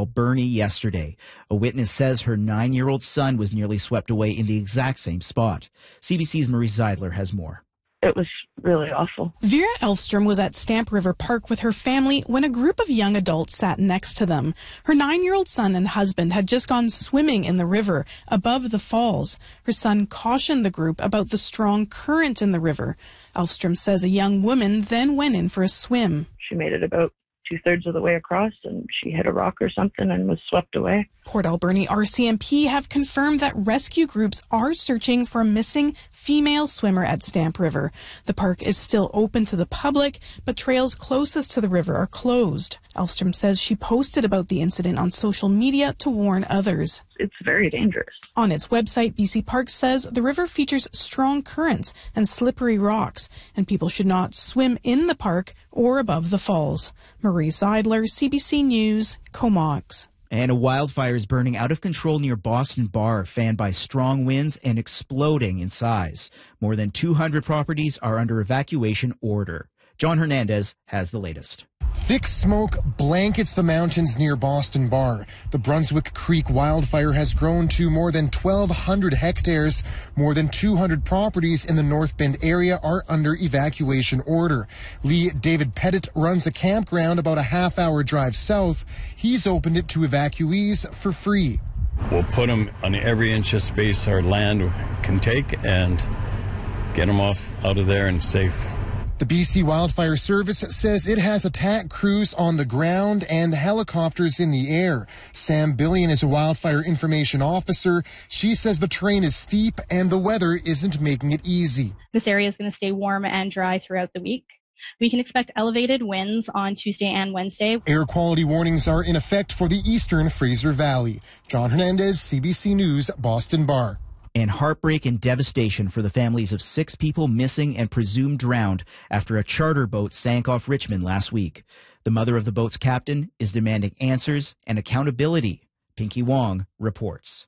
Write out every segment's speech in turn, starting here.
Alberni yesterday. A witness says her 9-year-old son was nearly swept away in the exact same spot. CBC's Marie Zeidler has more. It was really awful. Vera Elfstrom was at Stamp River Park with her family when a group of young adults sat next to them. Her 9-year-old son and husband had just gone swimming in the river above the falls. Her son cautioned the group about the strong current in the river. Elfstrom says a young woman then went in for a swim. She made it about 2/3 of the way across, and she hit a rock or something and was swept away. Port Alberni RCMP have confirmed that rescue groups are searching for a missing female swimmer at Stamp River. The park is still open to the public, but trails closest to the river are closed. Elfstrom says she posted about the incident on social media to warn others. It's very dangerous. On its website, BC Parks says the river features strong currents and slippery rocks, and people should not swim in the park or above the falls. Marie Zeidler, CBC News, Comox. And a wildfire is burning out of control near Boston Bar, fanned by strong winds and exploding in size. More than 200 properties are under evacuation order. John Hernandez has the latest. Thick smoke blankets the mountains near Boston Bar. The Brunswick Creek wildfire has grown to more than 1,200 hectares. More than 200 properties in the North Bend area are under evacuation order. Lee David Pettit runs a campground about a half-hour drive south. He's opened it to evacuees for free. We'll put them on every inch of space our land can take and get them out of there and safe. The BC Wildfire Service says it has attack crews on the ground and helicopters in the air. Sam Billion is a wildfire information officer. She says the terrain is steep and the weather isn't making it easy. This area is going to stay warm and dry throughout the week. We can expect elevated winds on Tuesday and Wednesday. Air quality warnings are in effect for the eastern Fraser Valley. John Hernandez, CBC News, Boston Bar. And heartbreak and devastation for the families of 6 people missing and presumed drowned after a charter boat sank off Richmond last week. The mother of the boat's captain is demanding answers and accountability. Pinky Wong reports.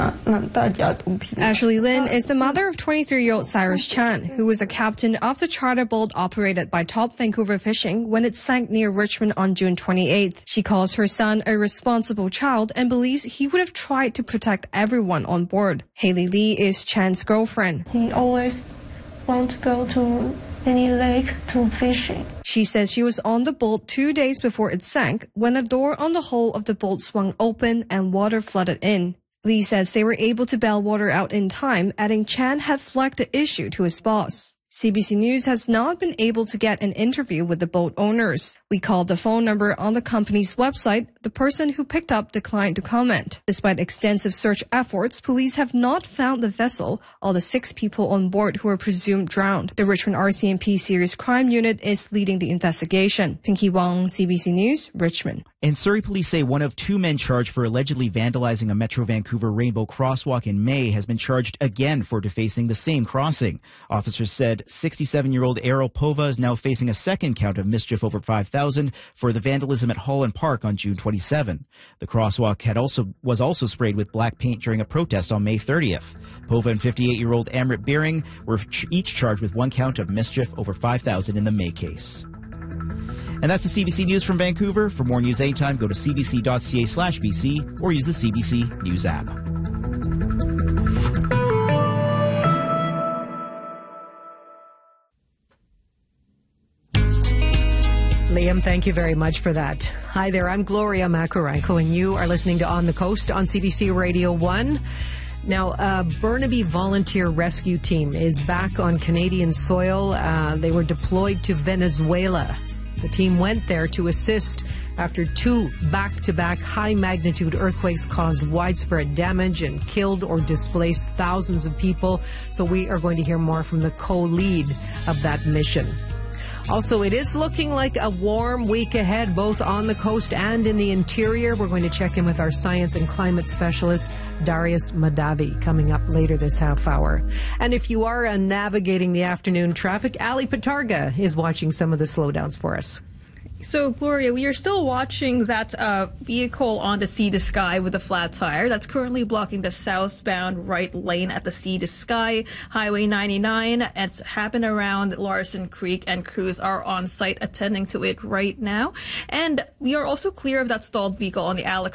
Ashley Lin is the mother of 23-year-old Cyrus Chan, who was the captain of the charter boat operated by Top Vancouver Fishing when it sank near Richmond on June 28th. She calls her son a responsible child and believes he would have tried to protect everyone on board. Haley Lee is Chan's girlfriend. He always wants to go to any lake to fishing. She says she was on the boat 2 days before it sank when a door on the hull of the boat swung open and water flooded in. Lee says they were able to bail water out in time, adding Chan had flagged the issue to his boss. CBC News has not been able to get an interview with the boat owners. We called the phone number on the company's website. The person who picked up declined to comment. Despite extensive search efforts, police have not found the vessel or the 6 people on board who are presumed drowned. The Richmond RCMP Serious Crime Unit is leading the investigation. Pinky Wong, CBC News, Richmond. And Surrey police say one of 2 men charged for allegedly vandalizing a Metro Vancouver Rainbow crosswalk in May has been charged again for defacing the same crossing. Officers said 67-year-old Errol Pova is now facing a second count of mischief over $5,000 for the vandalism at Holland Park on June 27. The crosswalk was also sprayed with black paint during a protest on May 30th. Pova and 58-year-old Amrit Beering were each charged with 1 count of mischief over $5,000 in the May case. And that's the CBC News from Vancouver. For more news anytime, go to cbc.ca/BC or use the CBC News app. Liam, thank you very much for that. Hi there, I'm Gloria Makarenko, and you are listening to On the Coast on CBC Radio 1. Now, a Burnaby Volunteer Rescue Team is back on Canadian soil. They were deployed to Venezuela. The team went there to assist after 2 back-to-back high-magnitude earthquakes caused widespread damage and killed or displaced thousands of people. So we are going to hear more from the co-lead of that mission. Also, it is looking like a warm week ahead, both on the coast and in the interior. We're going to check in with our science and climate specialist, Darius Madavi, coming up later this half hour. And if you are navigating the afternoon traffic, Ali Patarga is watching some of the slowdowns for us. So, Gloria, we are still watching that vehicle on the Sea to Sky with a flat tire. That's currently blocking the southbound right lane at the Sea to Sky, Highway 99. It's happened around Larson Creek, and crews are on site attending to it right now. And we are also clear of that stalled vehicle on the Alex